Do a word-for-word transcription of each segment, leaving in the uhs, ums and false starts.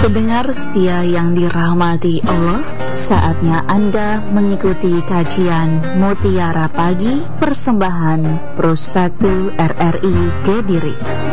Pendengar setia yang dirahmati Allah, saatnya Anda mengikuti kajian Mutiara Pagi persembahan Pro satu R R I Kediri.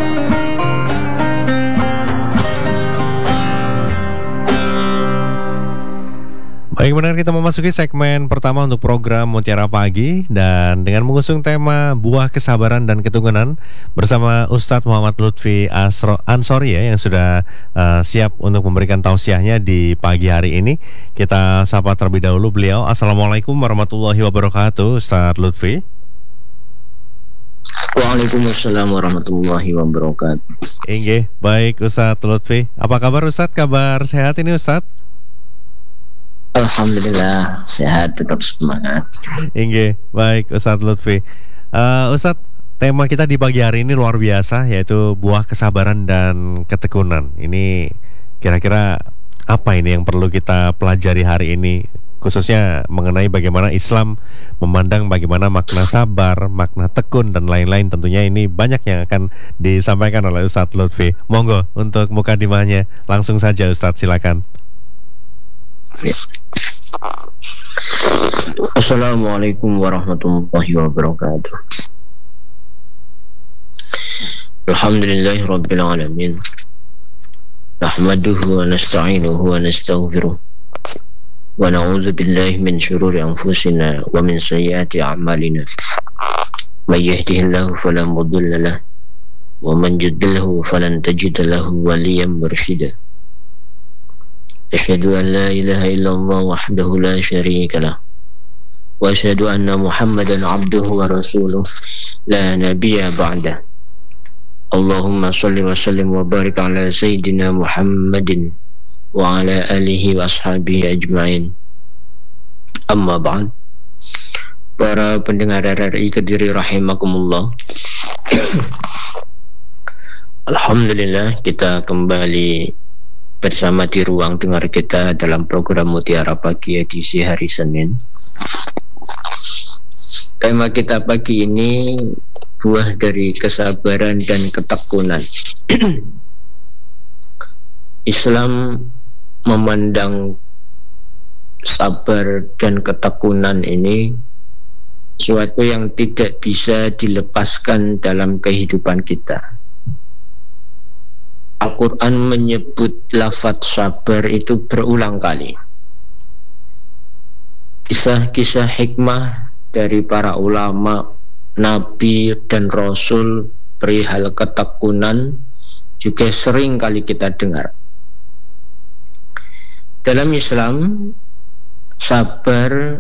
Baik, benar, kita memasuki segmen pertama untuk program Mutiara Pagi dan dengan mengusung tema buah kesabaran dan keturunan bersama Ustadz Muhammad Lutfi Asro Ansori ya, yang sudah uh, siap untuk memberikan tausiahnya di pagi hari ini. Kita sapa terlebih dahulu beliau. Assalamualaikum warahmatullahi wabarakatuh, Ustadz Lutfi. Waalaikumsalam warahmatullahi wabarakatuh. Inge, baik Ustadz Lutfi. Apa kabar Ustadz? Kabar sehat ini Ustadz? Alhamdulillah, sehat, tetap semangat. Inge, baik Ustadz Lutfi. uh, Ustadz, tema kita di pagi hari ini luar biasa, yaitu buah kesabaran dan ketekunan. Ini kira-kira apa ini yang perlu kita pelajari hari ini, khususnya mengenai bagaimana Islam memandang bagaimana makna sabar, makna tekun, dan lain-lain. Tentunya ini banyak yang akan disampaikan oleh Ustadz Lutfi. Monggo untuk mukadimahnya, langsung saja Ustadz, silakan. Assalamualaikum warahmatullahi wabarakatuh. Alhamdulillahi rabbil alamin. Nahmaduhu wa nasta'inuhu wa nastaghfiruh. Wa na'udzu billahi min shururi anfusina wa min sayyiati a'malina. May yahdihillahu fala mudilla lahu wa man yudlilhu falan tajida lahu waliyyan mursyida. Asyhadu an la ilaha illallah wahdahu la syarika lah wa asyhadu anna Muhammadan abduhu wa rasuluh la nabiyya ba'dah. Allahumma salli wa sallim wa barik ala sayyidina Muhammadin wa ala alihi wa ashabihi ajma'in. Amma ba'd. Para pendengar R R I Kediri rahimakumullah. Alhamdulillah, kita kembali bersama di ruang dengar kita dalam program Mutiara Pagi edisi hari Senin. Tema kita pagi ini buah dari kesabaran dan ketekunan. Islam memandang sabar dan ketekunan ini sesuatu yang tidak bisa dilepaskan dalam kehidupan kita. Al-Quran menyebut lafaz sabar itu berulang kali. Kisah-kisah hikmah dari para ulama, nabi dan rasul perihal ketekunan juga sering kali kita dengar. Dalam Islam, sabar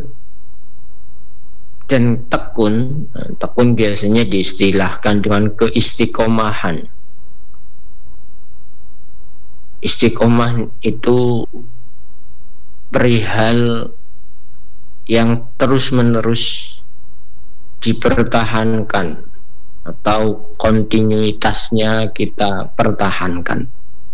dan tekun, tekun biasanya diistilahkan dengan keistiqomahan. Istiqomah itu perihal yang terus-menerus dipertahankan atau kontinuitasnya kita pertahankan.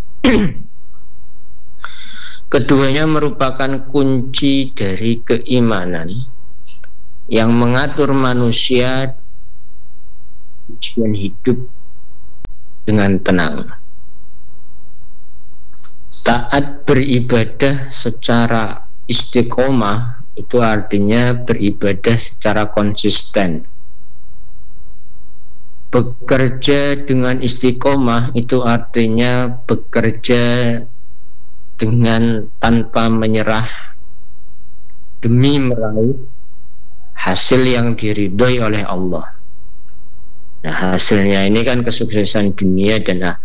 Keduanya merupakan kunci dari keimanan yang mengatur manusia ujian hidup dengan tenang. Taat beribadah secara istiqomah itu artinya beribadah secara konsisten. Bekerja dengan istiqomah itu artinya bekerja dengan tanpa menyerah demi meraih hasil yang diridhoi oleh Allah. Nah, hasilnya ini kan kesuksesan dunia dan akhirat.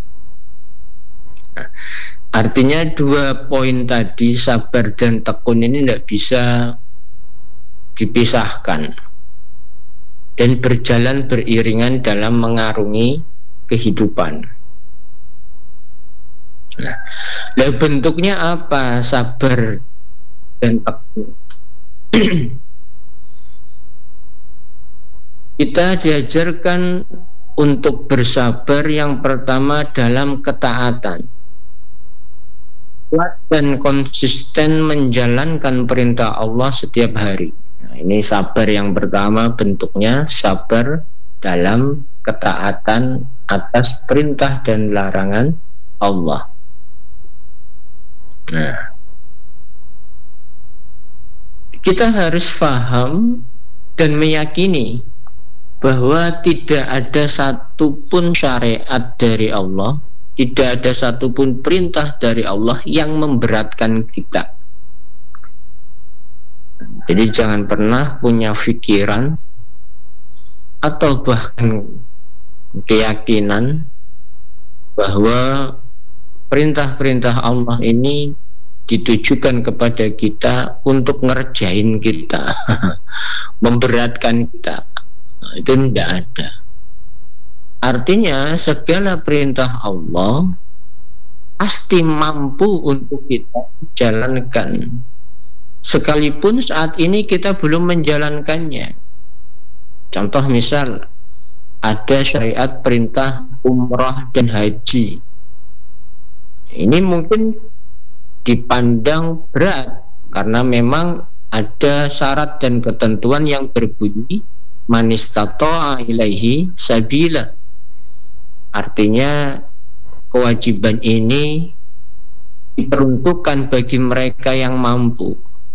Nah, artinya dua poin tadi, sabar dan tekun, ini tidak bisa dipisahkan dan berjalan beriringan dalam mengarungi kehidupan. Nah, nah bentuknya apa sabar dan tekun? Kita diajarkan untuk bersabar yang pertama dalam ketaatan. Kuat dan konsisten menjalankan perintah Allah setiap hari. Nah, ini sabar yang pertama, bentuknya sabar dalam ketaatan atas perintah dan larangan Allah. Nah, kita harus paham dan meyakini bahwa tidak ada satupun syariat dari Allah, tidak ada satupun perintah dari Allah yang memberatkan kita. Jadi jangan pernah punya pikiran atau bahkan keyakinan bahwa perintah-perintah Allah ini ditujukan kepada kita untuk ngerjain kita, memberatkan kita. Nah, itu tidak ada. Artinya segala perintah Allah pasti mampu untuk kita jalankan, sekalipun saat ini kita belum menjalankannya. Contoh misal ada syariat perintah umrah dan haji, ini mungkin dipandang berat karena memang ada syarat dan ketentuan yang berbunyi man istata'a ilaihi sabila. Artinya kewajiban ini diperuntukkan bagi mereka yang mampu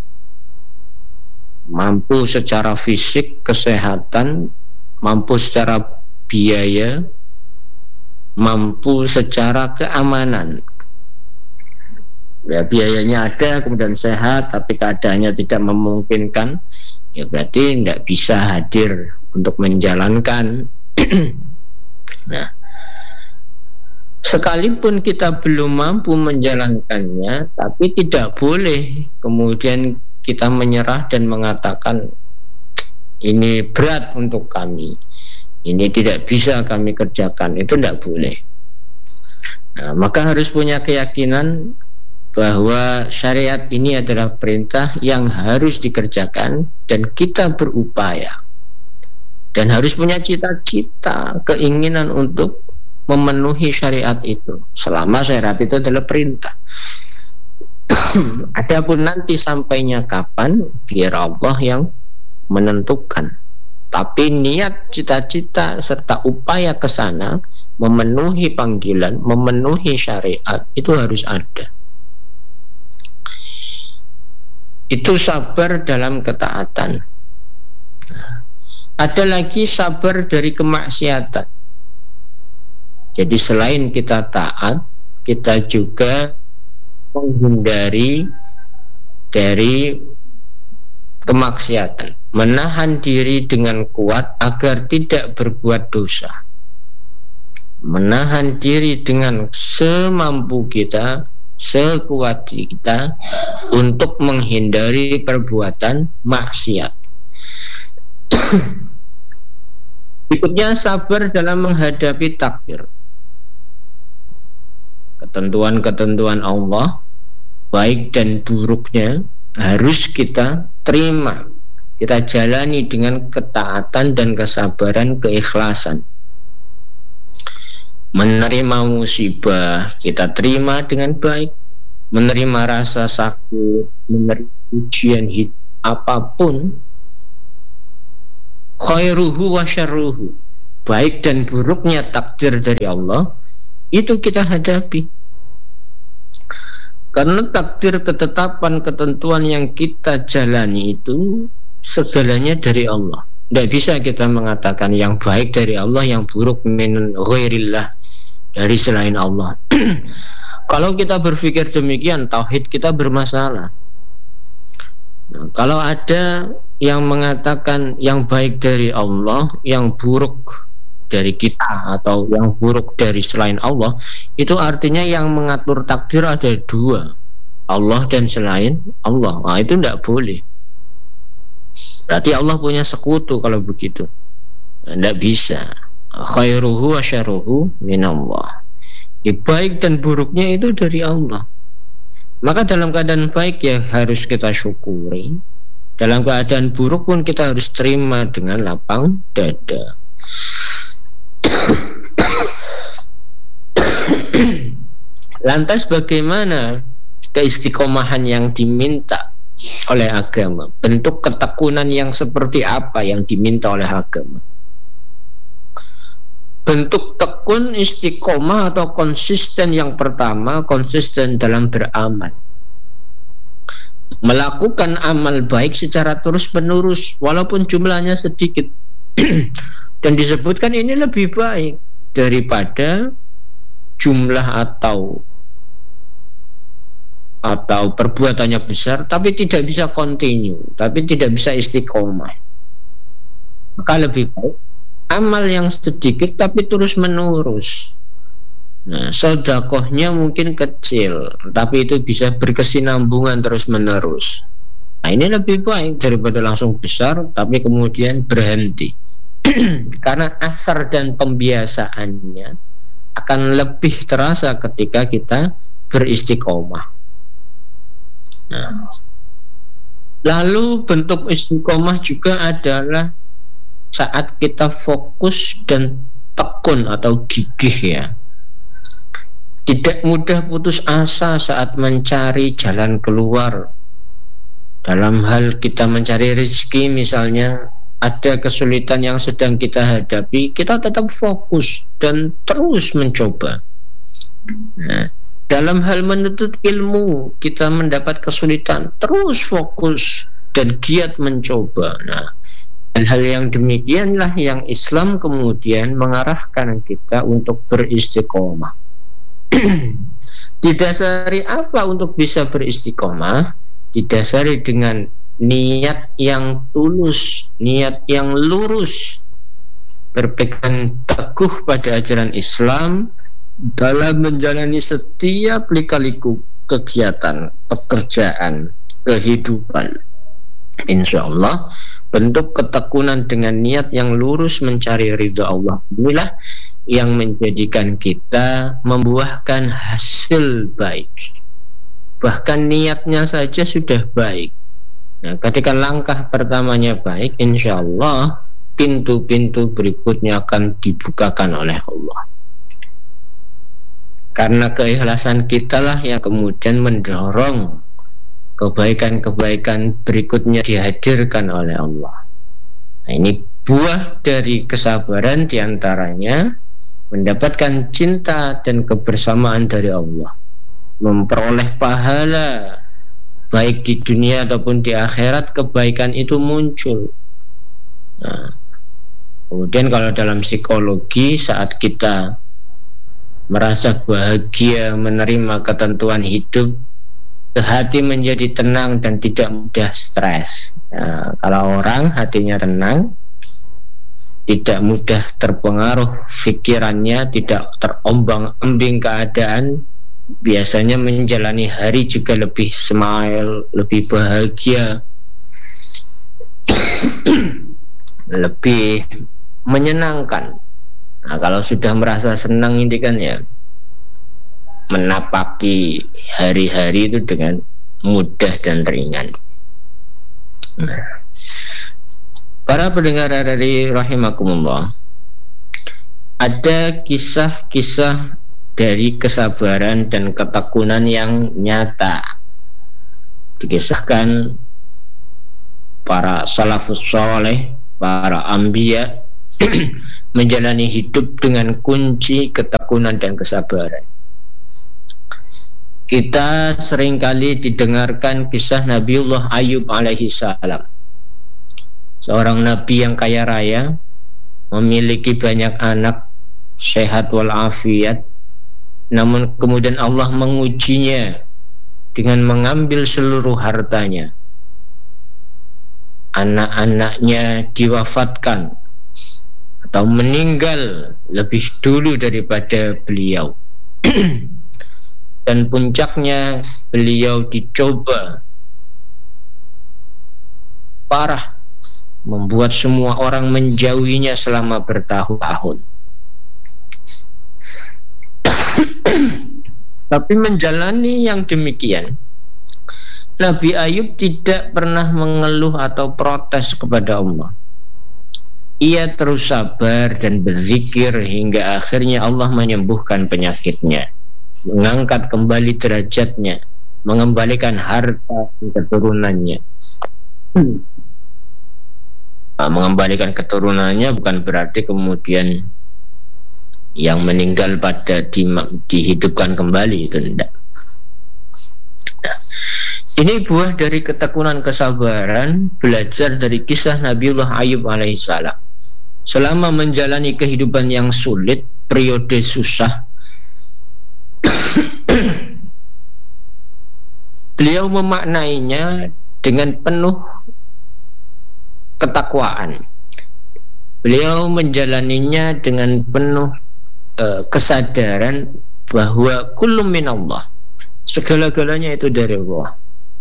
mampu secara fisik, kesehatan, mampu secara biaya, mampu secara keamanan. Ya, biayanya ada, kemudian sehat, tapi keadaannya tidak memungkinkan, ya berarti tidak bisa hadir untuk menjalankan. Nah, sekalipun kita belum mampu menjalankannya, tapi tidak boleh kemudian kita menyerah dan mengatakan ini berat untuk kami, ini tidak bisa kami kerjakan. Itu tidak boleh. Nah, maka harus punya keyakinan bahwa syariat ini adalah perintah yang harus dikerjakan dan kita berupaya, dan harus punya cita-cita, keinginan untuk memenuhi syariat itu selama syariat itu adalah perintah. Adapun nanti sampainya kapan, biar Allah yang menentukan. Tapi niat, cita-cita serta upaya ke sana, memenuhi panggilan, memenuhi syariat itu harus ada. Itu sabar dalam ketaatan. Ada lagi sabar dari kemaksiatan. Jadi selain kita taat, kita juga menghindari dari kemaksiatan, menahan diri dengan kuat agar tidak berbuat dosa, menahan diri dengan semampu kita, sekuat kita untuk menghindari perbuatan maksiat. Berikutnya sabar dalam menghadapi takdir, ketentuan-ketentuan Allah baik dan buruknya harus kita terima, kita jalani dengan ketaatan dan kesabaran, keikhlasan. Menerima musibah kita terima dengan baik, menerima rasa sakit, menerima ujian hidup apapun, khairuhu wa syarruhu, baik dan buruknya takdir dari Allah, itu kita hadapi. Karena takdir, ketetapan, ketentuan yang kita jalani itu segalanya dari Allah. Tidak bisa kita mengatakan yang baik dari Allah, yang buruk min ghairillah, dari selain Allah. Kalau kita berpikir demikian, tauhid kita bermasalah. Nah, kalau ada yang mengatakan yang baik dari Allah, yang buruk dari kita, atau yang buruk dari selain Allah, itu artinya yang mengatur takdir ada dua, Allah dan selain Allah. Nah, itu tidak boleh. Berarti Allah punya sekutu kalau begitu. Tidak bisa. Khairuhu wa syarruhu minallah. Baik dan buruknya itu dari Allah. Maka dalam keadaan baik ya harus kita syukuri, dalam keadaan buruk pun kita harus terima dengan lapang dada. Lantas bagaimana keistiqomahan yang diminta oleh agama? Bentuk ketekunan yang seperti apa yang diminta oleh agama? Bentuk tekun, istiqomah atau konsisten yang pertama, konsisten dalam beramal. melakukan amal baik secara terus-menerus walaupun jumlahnya sedikit. Dan disebutkan ini lebih baik daripada jumlah atau atau perbuatannya besar tapi tidak bisa continue, tapi tidak bisa istiqomah. Maka lebih baik amal yang sedikit tapi terus menerus. Nah, sedekahnya mungkin kecil tapi itu bisa berkesinambungan terus menerus. Nah, ini lebih baik daripada langsung besar tapi kemudian berhenti. Karena asar dan pembiasaannya akan lebih terasa ketika kita beristiqomah. Nah, lalu bentuk istiqomah juga adalah saat kita fokus dan tekun atau gigih ya. Tidak mudah putus asa saat mencari jalan keluar. Dalam hal kita mencari rezeki misalnya, ada kesulitan yang sedang kita hadapi, kita tetap fokus dan terus mencoba. Nah, dalam hal menuntut ilmu, kita mendapat kesulitan, terus fokus dan giat mencoba. Nah, hal-hal yang demikianlah yang Islam kemudian mengarahkan kita untuk beristiqomah. Didasari apa untuk bisa beristiqomah? Didasari dengan niat yang tulus, niat yang lurus, berpegang teguh pada ajaran Islam dalam menjalani setiap lika-liku kegiatan, pekerjaan, kehidupan. Insya Allah bentuk ketekunan dengan niat yang lurus mencari ridha Allah inilah yang menjadikan kita membuahkan hasil baik. Bahkan niatnya saja sudah baik. Nah, ketika langkah pertamanya baik, insya Allah pintu-pintu berikutnya akan dibukakan oleh Allah. Karena keikhlasan kita lah yang kemudian mendorong kebaikan-kebaikan berikutnya dihadirkan oleh Allah. Nah, ini buah dari kesabaran diantaranya mendapatkan cinta dan kebersamaan dari Allah, memperoleh pahala baik di dunia ataupun di akhirat, kebaikan itu muncul. Nah, kemudian kalau dalam psikologi, saat kita merasa bahagia menerima ketentuan hidup, hati menjadi tenang dan tidak mudah stres. Nah, kalau orang hatinya tenang, tidak mudah terpengaruh pikirannya, tidak terombang-ambing keadaan, biasanya menjalani hari juga lebih smile, lebih bahagia, lebih menyenangkan. Nah, kalau sudah merasa senang ini kan ya menapaki hari-hari itu dengan mudah dan ringan. Nah, para pendengar dari rahimakumullah, ada kisah-kisah dari kesabaran dan ketekunan yang nyata. Dikisahkan para salafus saleh, para anbiya menjalani hidup dengan kunci ketekunan dan kesabaran. Kita seringkali didengarkan kisah Nabiullah Ayub alaihi salam, seorang nabi yang kaya raya, memiliki banyak anak, sehat walafiat, namun kemudian Allah mengujinya dengan mengambil seluruh hartanya. Anak-anaknya diwafatkan atau meninggal lebih dulu daripada beliau. Dan puncaknya beliau dicoba parah, membuat semua orang menjauhinya selama bertahun-tahun. Tapi menjalani yang demikian, Nabi Ayub tidak pernah mengeluh atau protes kepada Allah. Ia terus sabar dan berzikir hingga akhirnya Allah menyembuhkan penyakitnya, mengangkat kembali derajatnya, mengembalikan harta dan keturunannya. Nah, mengembalikan keturunannya bukan berarti kemudian yang meninggal pada di, dihidupkan kembali, itu tidak. Nah, Ini buah dari ketekunan kesabaran, belajar dari kisah Nabiullah Ayub alaihissalam. Selama menjalani kehidupan yang sulit, periode susah, beliau memaknainya dengan penuh ketakwaan. Beliau menjalaninya dengan penuh uh, kesadaran bahwa kullu minallah, segala-galanya itu dari Allah.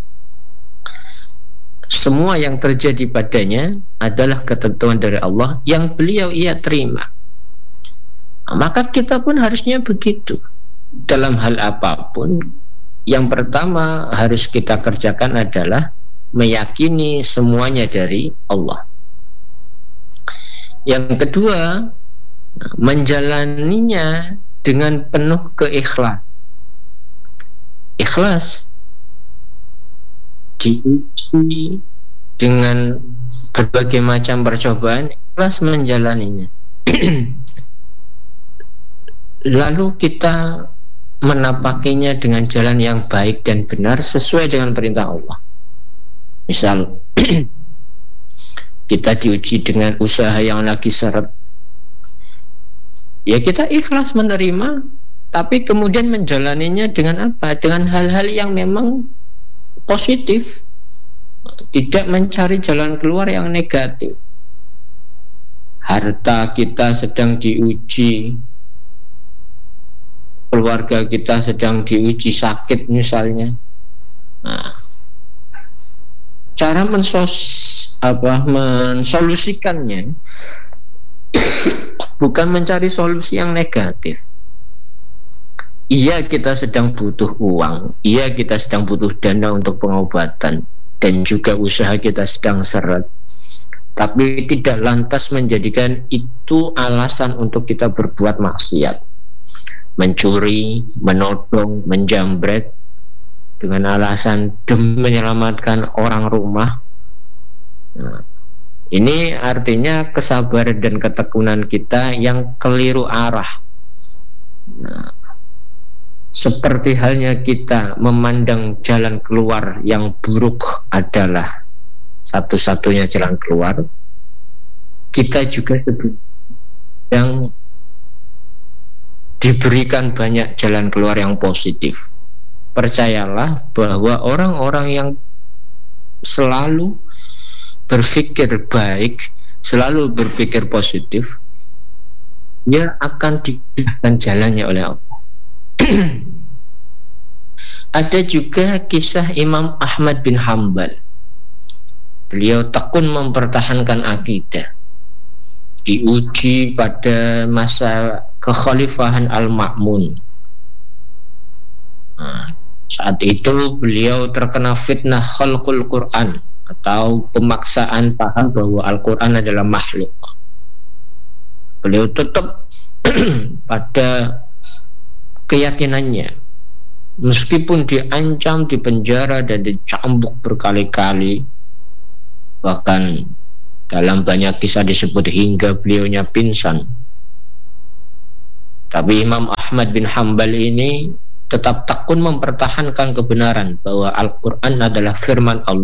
Semua yang terjadi padanya adalah ketentuan dari Allah yang beliau ia terima. Nah, maka kita pun harusnya begitu. Dalam hal apapun, yang pertama harus kita kerjakan adalah meyakini semuanya dari Allah. Yang kedua, menjalaninya dengan penuh keikhlas. Ikhlas diuji dengan berbagai macam percobaan, ikhlas menjalaninya. Lalu kita menapakinya dengan jalan yang baik dan benar sesuai dengan perintah Allah. Misal kita diuji dengan usaha yang lagi seret, ya kita ikhlas menerima, tapi kemudian menjalaninya dengan apa? Dengan hal-hal yang memang positif, tidak mencari jalan keluar yang negatif. Harta kita sedang diuji, keluarga kita sedang diuji sakit misalnya. Nah, cara mensos apa mensolusikannya bukan mencari solusi yang negatif. Iya, kita sedang butuh uang, iya kita sedang butuh dana untuk pengobatan, dan juga usaha kita sedang seret, tapi tidak lantas menjadikan itu alasan untuk kita berbuat maksiat, mencuri, menodong, menjambret dengan alasan demi menyelamatkan orang rumah. Nah, ini artinya kesabaran dan ketekunan kita yang keliru arah. Nah, seperti halnya kita memandang jalan keluar yang buruk adalah satu-satunya jalan keluar, kita juga yang diberikan banyak jalan keluar yang positif. Percayalah bahwa orang-orang yang selalu berpikir baik, selalu berpikir positif, dia akan diberikan jalannya oleh Allah. Ada juga kisah Imam Ahmad bin Hanbal. Beliau tekun mempertahankan akidah, diuji pada masa kekhalifahan Al-Ma'mun. Nah, saat itu beliau terkena fitnah khalqul Quran, atau pemaksaan paham bahwa Al-Quran adalah makhluk. Beliau tetap pada keyakinannya, meskipun diancam, dipenjara dan dicambuk berkali-kali, bahkan dalam banyak kisah disebut hingga beliaunya pingsan. Tapi Imam Ahmad bin Hanbal ini tetap tekun mempertahankan kebenaran bahwa Al-Quran adalah firman Allah.